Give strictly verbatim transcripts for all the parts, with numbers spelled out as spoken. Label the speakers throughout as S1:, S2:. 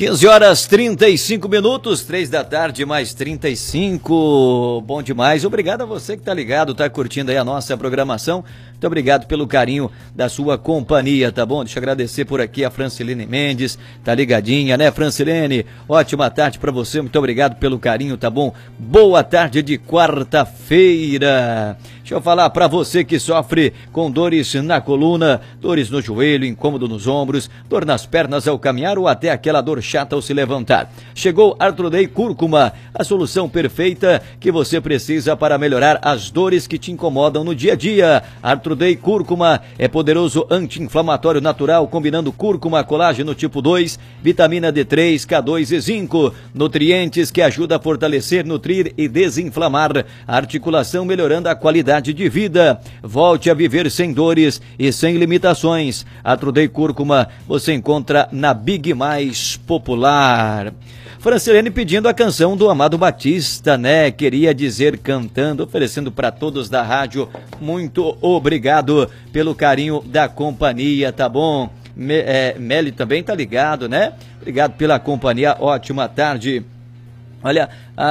S1: quinze horas trinta e cinco minutos, três da tarde mais trinta e cinco, bom demais. Obrigado a você que tá ligado, tá curtindo aí a nossa programação. Muito obrigado pelo carinho da sua companhia, tá bom? Deixa eu agradecer por aqui a Francilene Mendes, tá ligadinha, né, Francilene? Ótima tarde pra você, muito obrigado pelo carinho, tá bom? Boa tarde de quarta-feira. Deixa eu falar pra você que sofre com dores na coluna, dores no joelho, incômodo nos ombros, dor nas pernas ao caminhar ou até aquela dor chata ao se levantar. Chegou Artrudei Cúrcuma, a solução perfeita que você precisa para melhorar as dores que te incomodam no dia a dia. Artrudei Cúrcuma é poderoso anti-inflamatório natural, combinando cúrcuma, colágeno tipo dois, vitamina D três, K dois e zinco, nutrientes que ajudam a fortalecer, nutrir e desinflamar a articulação, melhorando a qualidade de vida. Volte a viver sem dores e sem limitações. Artrudei Cúrcuma você encontra na Big Mais Popular. Francilene pedindo a canção do Amado Batista, né? Queria dizer cantando, oferecendo para todos da rádio. Muito obrigado pelo carinho da companhia, tá bom? Me, é, Meli também tá ligado, né? Obrigado pela companhia, ótima tarde. Olha,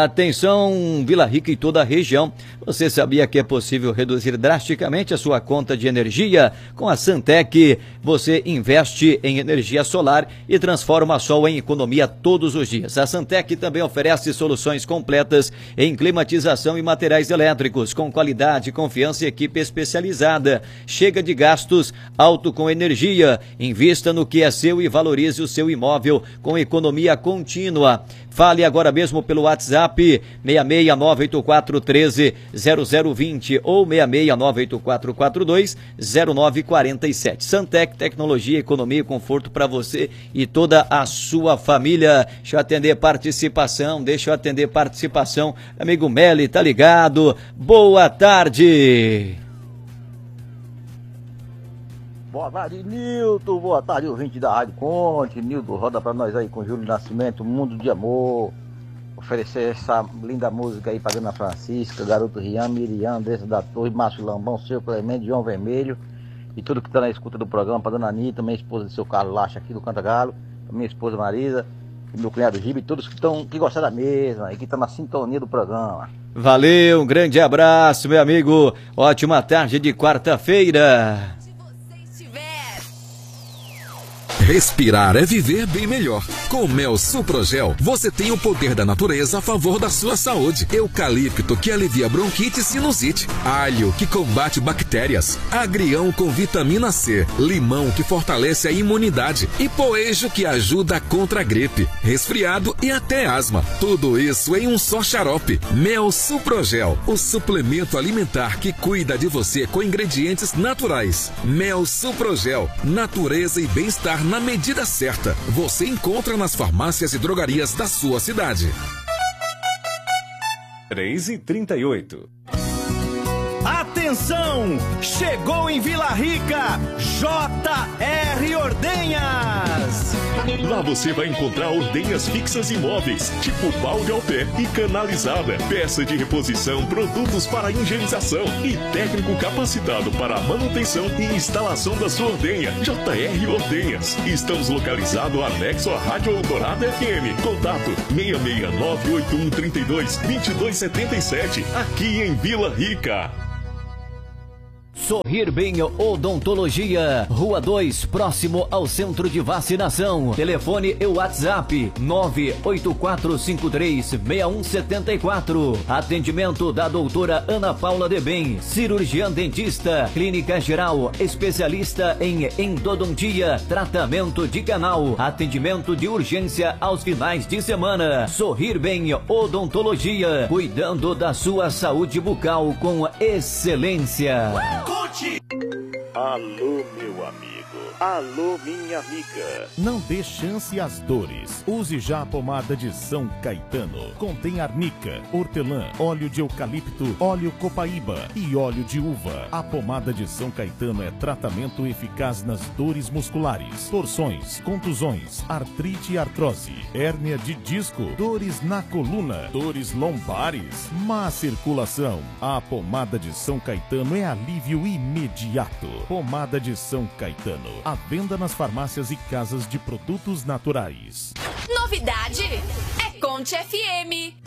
S1: atenção Vila Rica e toda a região, você sabia que é possível reduzir drasticamente a sua conta de energia? Com a Santec, você investe em energia solar e transforma sol em economia todos os dias. A Santec também oferece soluções completas em climatização e materiais elétricos, com qualidade, confiança e equipe especializada. Chega de gastos alto com energia, invista no que é seu e valorize o seu imóvel com economia contínua. Fale agora mesmo pelo WhatsApp seis seis nove oito quatro um três zero zero dois zero ou seis seis nove oito quatro quatro dois zero nove quatro sete. Santec, tecnologia, economia e conforto para você e toda a sua família. Deixa eu atender participação, deixa eu atender participação. Amigo Meli, tá ligado? Boa tarde.
S2: Boa tarde, Nilton. Boa tarde, ouvinte da Rádio Conte. Nilton, roda pra nós aí com Júlio Nascimento, Mundo de Amor. Oferecer essa linda música aí pra Dona Francisca, Garoto Rian, Miriam, Andressa da Torre, Márcio Lambão, Seu Clemente, João Vermelho e tudo que tá na escuta do programa, pra Dona Anitta, minha esposa do seu Carlos Lacha aqui do Canta Galo, pra minha esposa Marisa, e meu cunhado Gibe, e todos que estão que gostam da mesma e que estão na sintonia do programa.
S1: Valeu, um grande abraço, meu amigo. Ótima tarde de quarta-feira.
S3: Respirar é viver bem melhor. Com o Mel Suprogel, você tem o poder da natureza a favor da sua saúde. Eucalipto, que alivia bronquite e sinusite. Alho, que combate bactérias. Agrião, com vitamina C. Limão, que fortalece a imunidade. E poejo, que ajuda contra a gripe, resfriado e até asma. Tudo isso em um só xarope. Mel Suprogel, o suplemento alimentar que cuida de você com ingredientes naturais. Mel Suprogel, natureza e bem-estar na medida certa. Você encontra nas farmácias e drogarias da sua cidade.
S4: três e trinta e oito.
S5: Atenção! Chegou em Vila Rica J R Ordenhas!
S4: Lá você vai encontrar ordenhas fixas e móveis, tipo balde ao pé e canalizada, peça de reposição, produtos para higienização e técnico capacitado para a manutenção e instalação da sua ordenha. J R Ordenhas. Estamos localizados anexo à Rádio Eldorado F M. Contato seis seis nove oito um três dois dois dois sete sete, aqui em Vila Rica.
S1: Sorrir Bem Odontologia, Rua dois, próximo ao Centro de Vacinação. Telefone e WhatsApp nove oito quatro cinco três seis um sete quatro. Atendimento da doutora Ana Paula Debem, cirurgiã dentista, clínica geral, especialista em endodontia, tratamento de canal, atendimento de urgência aos finais de semana. Sorrir Bem Odontologia, cuidando da sua saúde bucal com excelência.
S6: Alô, meu amigo. Alô, minha amiga.
S7: Não dê chance às dores. Use já a pomada de São Caetano. Contém arnica, hortelã, óleo de eucalipto, óleo copaíba e óleo de uva. A pomada de São Caetano é tratamento eficaz nas dores musculares, torções, contusões, artrite e artrose, hérnia de disco, dores na coluna, dores lombares, má circulação. A pomada de São Caetano é alívio imediato. Pomada de São Caetano. À venda nas farmácias e casas de produtos naturais.
S8: Novidade é Conte F M.